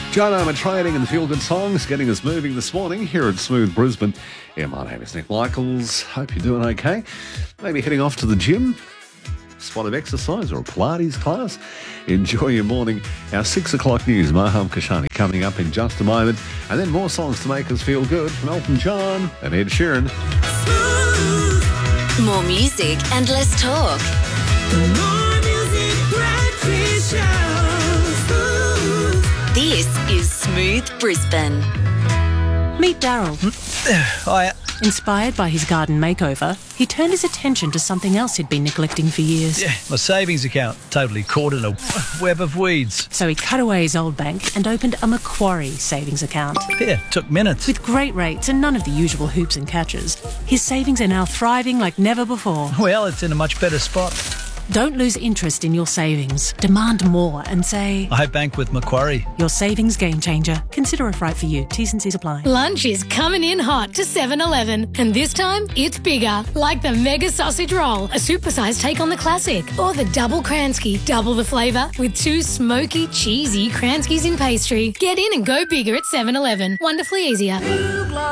John Armour Trading and the Feel Good Songs getting us moving this morning here at Smooth Brisbane. Yeah, my name is Nick Michaels. Hope you're doing okay. Maybe heading off to the gym, spot of exercise or a Pilates class. Enjoy your morning. Our 6 o'clock news, Maham Kashani, coming up in just a moment. And then more songs to make us feel good from Elton John and Ed Sheeran. More music and less talk. More music, breakfast show. This is Smooth Brisbane. Meet Daryl. Hi. Inspired by his garden makeover, he turned his attention to something else he'd been neglecting for years. Yeah, my savings account totally caught in a web of weeds. So he cut away his old bank and opened a Macquarie savings account. Yeah, took minutes. With great rates and none of the usual hoops and catches, his savings are now thriving like never before. Well, it's in a much better spot. Don't lose interest in your savings. Demand more and say, I bank with Macquarie. your savings game changer. Consider if right for you. T's and C's apply. Lunch is coming in hot to 7-Eleven, and this time it's bigger. Like the Mega Sausage Roll, a supersized take on the classic, or the Double Kransky, double the flavour with 2 smoky, cheesy Kranskys in pastry. Get in and go bigger at 7-Eleven. Wonderfully easier.